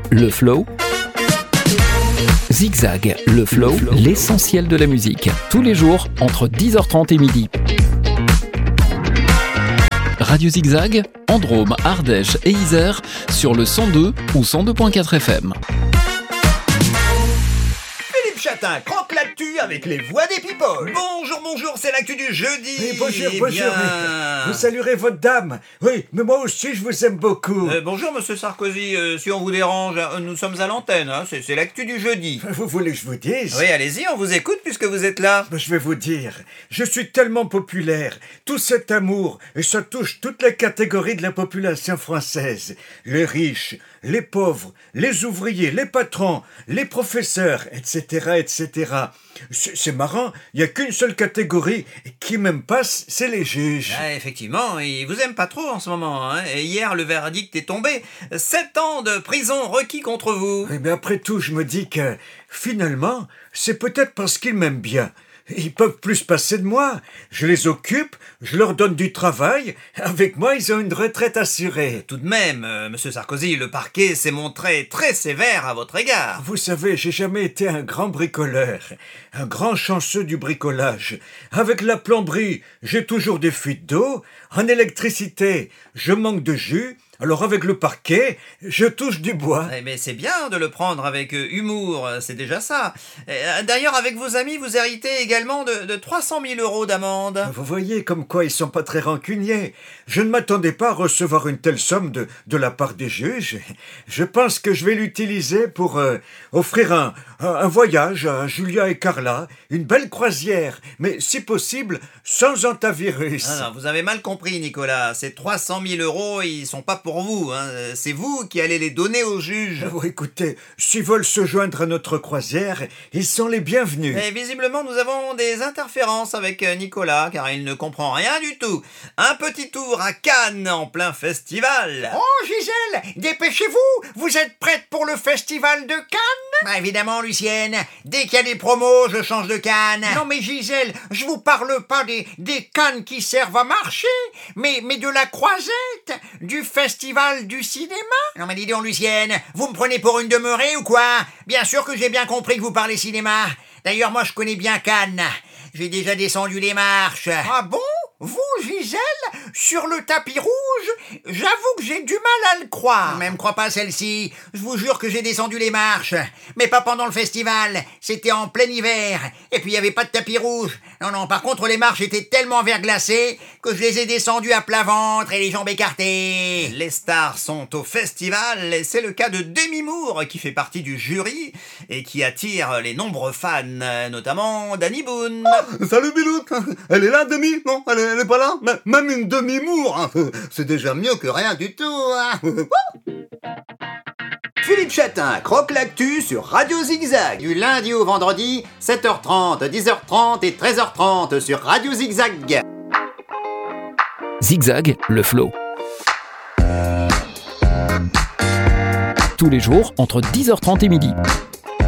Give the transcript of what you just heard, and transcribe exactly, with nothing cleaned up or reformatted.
le flow. Zigzag, le flow, l'essentiel de la musique. Tous les jours, entre dix heures trente et midi. Radio Zigzag, en Drôme, Ardèche et Isère, sur le cent deux ou cent deux virgule quatre F M. Philippe Chatin croque l'actu avec les voix des people. Bonjour, bonjour, c'est l'actu du jeudi. Oui, bonjour, Eh bonjour. bien... Vous saluerez votre dame. Oui, mais moi aussi, je vous aime beaucoup. Euh, bonjour, monsieur Sarkozy. Euh, si on vous dérange, euh, nous sommes à l'antenne. Hein, c'est, c'est l'actu du jeudi. Vous voulez que je vous dise? Oui, allez-y, on vous écoute puisque vous êtes là. Ben, je vais vous dire, je suis tellement populaire, tout cet amour, et ça touche toutes les catégories de la population française. Les riches, les pauvres, les ouvriers, les patrons, les professeurs, et cetera, et cetera. C'est, c'est marrant, il n'y a qu'une seule catégorie qui m'aime pas, c'est les juges. Ah, effectivement, ils vous aiment pas trop en ce moment. Hein, et hier, le verdict est tombé. Sept ans de prison requis contre vous. Mais après tout, je me dis que, finalement, c'est peut-être parce qu'ils m'aiment bien. Ils peuvent plus se passer de moi. Je les occupe, je leur donne du travail. Avec moi, ils ont une retraite assurée. Tout de même, euh, monsieur Sarkozy, le parquet s'est montré très sévère à votre égard. Vous savez, j'ai jamais été un grand bricoleur, un grand chanceux du bricolage. Avec la plomberie, j'ai toujours des fuites d'eau. En électricité, je manque de jus. Alors avec le parquet, je touche du bois. Eh mais c'est bien de le prendre avec euh, humour, c'est déjà ça. Euh, D'ailleurs, avec vos amis, vous héritez également de, de trois cent mille euros d'amende. Vous voyez comme quoi ils sont pas très rancuniers. Je ne m'attendais pas à recevoir une telle somme de, de la part des juges. Je pense que je vais l'utiliser pour euh, offrir un, un, un voyage à Julia et Carla, une belle croisière, mais si possible, sans antivirus. Ah non, vous avez mal compris, Nicolas. Ces trois cent mille euros, ils sont pas pour vous. Hein. C'est vous qui allez les donner aux juges. Oh, écoutez, s'ils veulent se joindre à notre croisière, ils sont les bienvenus. Mais visiblement, nous avons des interférences avec Nicolas, car il ne comprend rien du tout. Un petit tour à Cannes, en plein festival. Oh, Gisèle, dépêchez-vous, vous êtes prête pour le festival de Cannes? Bah évidemment, Lucienne, dès qu'il y a des promos, je change de canne. Non mais Gisèle, je vous parle pas des, des cannes qui servent à marcher, mais, mais de la croisette, du festival du cinéma. Non mais dis donc, Lucienne, vous me prenez pour une demeurée ou quoi? Bien sûr que j'ai bien compris que vous parlez cinéma. D'ailleurs, moi je connais bien Cannes. J'ai déjà descendu les marches. Ah bon? Vous, Gisèle, sur le tapis rouge, j'avoue que j'ai du mal à le croire. Même crois pas celle-ci. Je vous jure que j'ai descendu les marches. Mais pas pendant le festival. C'était en plein hiver. Et puis il y avait pas de tapis rouge. Non, non, par contre les marches étaient tellement verglacées que je les ai descendues à plat ventre et les jambes écartées. Les stars sont au festival et c'est le cas de Demi Moore qui fait partie du jury et qui attire les nombreux fans, notamment Danny Boone. Oh, salut Biloute. Elle est là, Demi? Non, elle est, elle est pas là? Même une demi-moure, hein. C'est déjà mieux que rien du tout, hein. Philippe Chatin croque l'actu sur Radio Zigzag. Du lundi au vendredi, sept heures trente, dix heures trente et treize heures trente sur Radio Zigzag. Zigzag, le flow. Tous les jours, entre dix heures trente et midi.